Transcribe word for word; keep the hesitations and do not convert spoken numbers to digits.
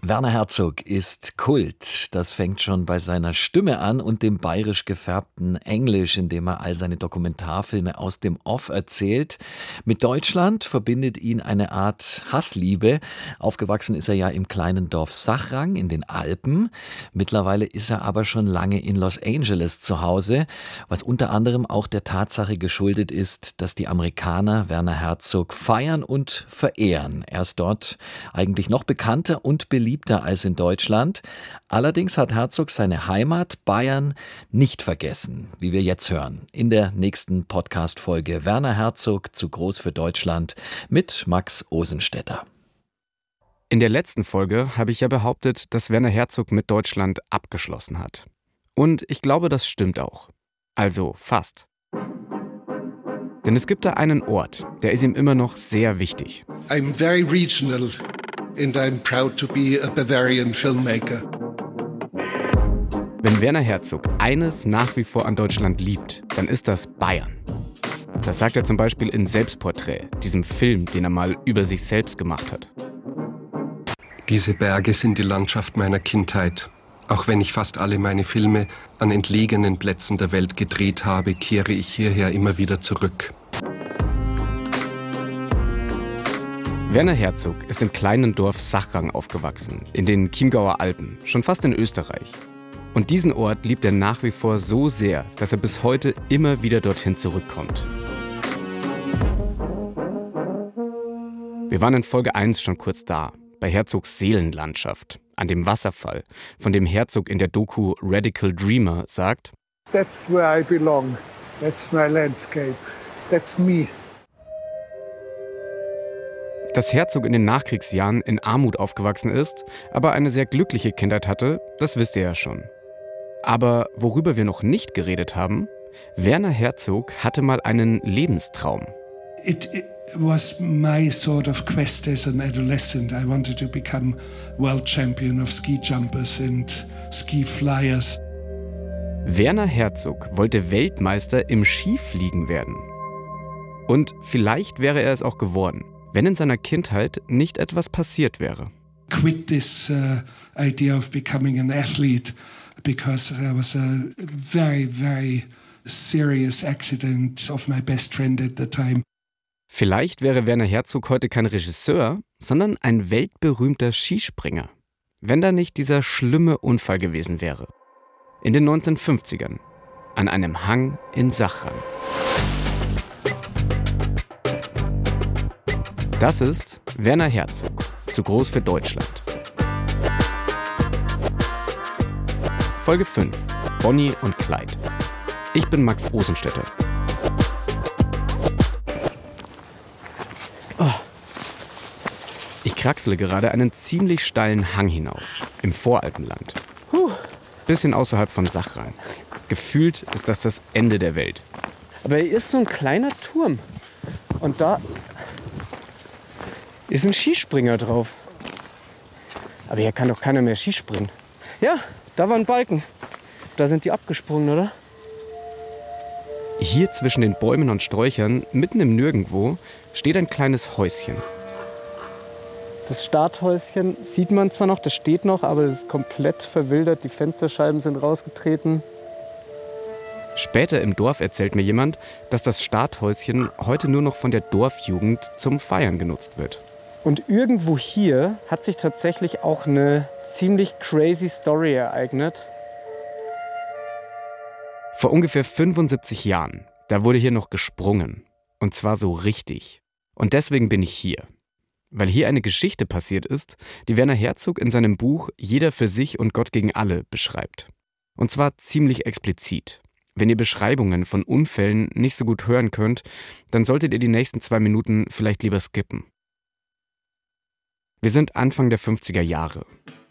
Werner Herzog ist Kult. Das fängt schon bei seiner Stimme an und dem bayerisch gefärbten Englisch, in dem er all seine Dokumentarfilme aus dem Off erzählt. Mit Deutschland verbindet ihn eine Art Hassliebe. Aufgewachsen ist er ja im kleinen Dorf Sachrang in den Alpen. Mittlerweile ist er aber schon lange in Los Angeles zu Hause, was unter anderem auch der Tatsache geschuldet ist, dass die Amerikaner Werner Herzog feiern und verehren. Er ist dort eigentlich noch bekannter und beliebter als in Deutschland. Allerdings hat Herzog seine Heimat Bayern nicht vergessen, wie wir jetzt hören. In der nächsten Podcast-Folge Werner Herzog zu groß für Deutschland mit Max Osenstetter. In der letzten Folge habe ich ja behauptet, dass Werner Herzog mit Deutschland abgeschlossen hat. Und ich glaube, das stimmt auch. Also fast. Denn es gibt da einen Ort, der ist ihm immer noch sehr wichtig. I'm very regional. And I'm proud to be a Bavarian filmmaker. Wenn Werner Herzog eines nach wie vor an Deutschland liebt, dann ist das Bayern. Das sagt er zum Beispiel in Selbstporträt, diesem Film, den er mal über sich selbst gemacht hat. Diese Berge sind die Landschaft meiner Kindheit. Auch wenn ich fast alle meine Filme an entlegenen Plätzen der Welt gedreht habe, kehre ich hierher immer wieder zurück. Werner Herzog ist im kleinen Dorf Sachrang aufgewachsen, in den Chiemgauer Alpen, schon fast in Österreich. Und diesen Ort liebt er nach wie vor so sehr, dass er bis heute immer wieder dorthin zurückkommt. Wir waren in Folge eins schon kurz da, bei Herzogs Seelenlandschaft, an dem Wasserfall, von dem Herzog in der Doku Radical Dreamer sagt: That's where I belong. That's my landscape. That's me. Dass Herzog in den Nachkriegsjahren in Armut aufgewachsen ist, aber eine sehr glückliche Kindheit hatte, das wisst ihr ja schon. Aber worüber wir noch nicht geredet haben, Werner Herzog hatte mal einen Lebenstraum. It, it was my sort of quest as an adolescent. I wanted to become world champion of ski jumpers and ski flyers. Werner Herzog wollte Weltmeister im Skifliegen werden. Und vielleicht wäre er es auch geworden, wenn in seiner Kindheit nicht etwas passiert wäre. Quit this uh, idea of becoming an athlete because there was a very, very serious accident of my best friend at the time. Vielleicht wäre Werner Herzog heute kein Regisseur, sondern ein weltberühmter Skispringer, wenn da nicht dieser schlimme Unfall gewesen wäre. In den neunzehnhundertfünfzigern, an einem Hang in Sachrang. Das ist Werner Herzog, zu groß für Deutschland. Folge fünf, Bonnie und Clyde. Ich bin Max Osenstetter. Oh. Ich kraxele gerade einen ziemlich steilen Hang hinauf, im Voralpenland. Bisschen außerhalb von Sachrang. Gefühlt ist das das Ende der Welt. Aber hier ist so ein kleiner Turm. Und da ist ein Skispringer drauf. Aber hier kann doch keiner mehr Skispringen. Ja, da war ein Balken. Da sind die abgesprungen, oder? Hier zwischen den Bäumen und Sträuchern, mitten im Nirgendwo, steht ein kleines Häuschen. Das Starthäuschen sieht man zwar noch, das steht noch, aber es ist komplett verwildert. Die Fensterscheiben sind rausgetreten. Später im Dorf erzählt mir jemand, dass das Starthäuschen heute nur noch von der Dorfjugend zum Feiern genutzt wird. Und irgendwo hier hat sich tatsächlich auch eine ziemlich crazy Story ereignet. Vor ungefähr fünfundsiebzig Jahren, da wurde hier noch gesprungen. Und zwar so richtig. Und deswegen bin ich hier. Weil hier eine Geschichte passiert ist, die Werner Herzog in seinem Buch Jeder für sich und Gott gegen alle beschreibt. Und zwar ziemlich explizit. Wenn ihr Beschreibungen von Unfällen nicht so gut hören könnt, dann solltet ihr die nächsten zwei Minuten vielleicht lieber skippen. Wir sind Anfang der fünfziger Jahre.